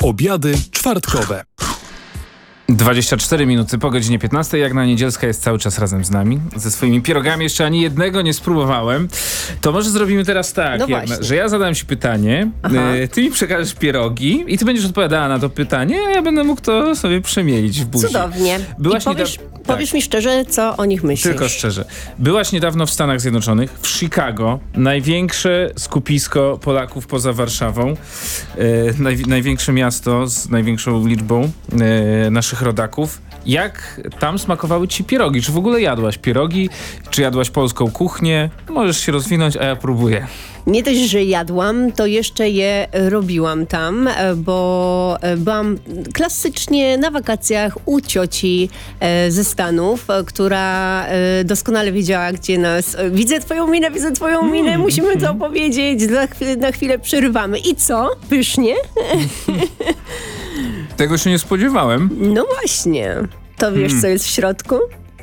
Obiady czwartkowe. 24 minuty po godzinie 15. Jagna Niedzielska jest cały czas razem z nami. Ze swoimi pierogami jeszcze ani jednego nie spróbowałem. To może zrobimy teraz tak, No Jagna, właśnie. że ja zadam ci pytanie, ty mi przekażesz pierogi i ty będziesz odpowiadała na to pytanie, a ja będę mógł to sobie przemielić w buzi. Cudownie. Byłaś I powiesz mi szczerze, co o nich myślisz. Tylko szczerze. Byłaś niedawno w Stanach Zjednoczonych, w Chicago, największe skupisko Polaków poza Warszawą, największe miasto z największą liczbą naszych rodaków. Jak tam smakowały ci pierogi? Czy w ogóle jadłaś pierogi? Czy jadłaś polską kuchnię? Możesz się rozwinąć, a ja próbuję. Nie dość, że jadłam, to jeszcze je robiłam tam, bo byłam klasycznie na wakacjach u cioci ze Stanów, która doskonale wiedziała, gdzie nas... Widzę twoją minę, musimy to opowiedzieć, na chwilę przerywamy. I co? Pysznie? Tego się nie spodziewałem. No właśnie. To wiesz, co jest w środku?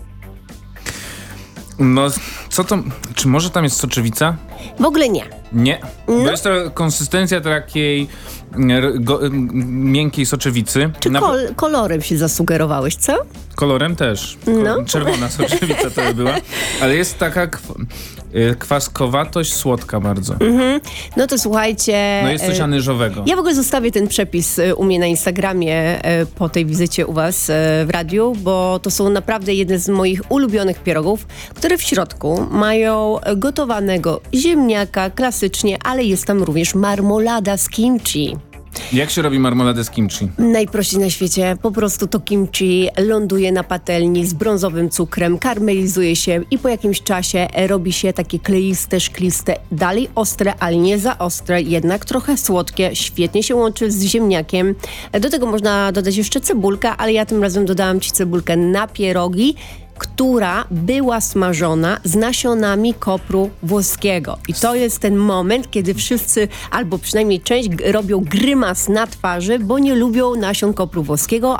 No, co to... Czy może tam jest soczewica? W ogóle nie. Nie. Bo jest to konsystencja takiej miękkiej soczewicy. Czy kolorem się zasugerowałeś, co? Kolorem też. No. Czerwona soczewica to by była. Ale jest taka kwaskowatość słodka bardzo. No to słuchajcie... No jest coś anyżowego. Ja w ogóle zostawię ten przepis u mnie na Instagramie po tej wizycie u was w radiu, bo to są naprawdę jedne z moich ulubionych pierogów, które w środku mają gotowanego ziemniaka klasycznie, ale jest tam również marmolada z kimchi. Jak się robi marmoladę z kimchi? Najprościej na świecie. Po prostu to kimchi ląduje na patelni z brązowym cukrem, karmelizuje się i po jakimś czasie robi się takie kleiste, szkliste, dalej ostre, ale nie za ostre, jednak trochę słodkie, świetnie się łączy z ziemniakiem. Do tego można dodać jeszcze cebulkę, ale ja tym razem dodałam ci cebulkę na pierogi, która była smażona z nasionami kopru włoskiego. I to jest ten moment, kiedy wszyscy, albo przynajmniej część, robią grymas na twarzy, bo nie lubią nasion kopru włoskiego,